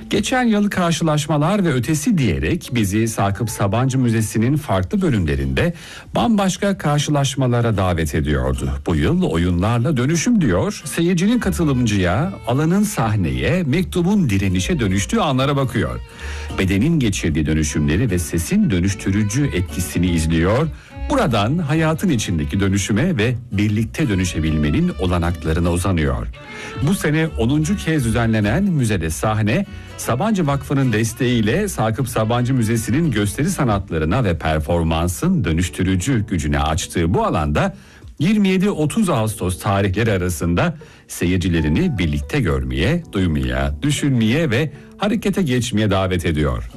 Geçen yıl karşılaşmalar ve ötesi diyerek bizi Sakıp Sabancı Müzesi'nin farklı bölümlerinde bambaşka karşılaşmalara davet ediyordu. Bu yıl oyunlarla dönüşüm diyor, seyircinin katılımcıya, alanın sahneye, mektubun direnişe dönüştüğü anlara bakıyor. Bedenin geçirdiği dönüşümleri ve sesin dönüştürücü etkisini izliyor. Buradan hayatın içindeki dönüşüme ve birlikte dönüşebilmenin olanaklarına uzanıyor. Bu sene 10. kez düzenlenen müzede sahne, Sabancı Vakfı'nın desteğiyle Sakıp Sabancı Müzesi'nin gösteri sanatlarına ve performansın dönüştürücü gücüne açtığı bu alanda 27-30 Ağustos tarihleri arasında seyircilerini birlikte görmeye, duymaya, düşünmeye ve harekete geçmeye davet ediyor.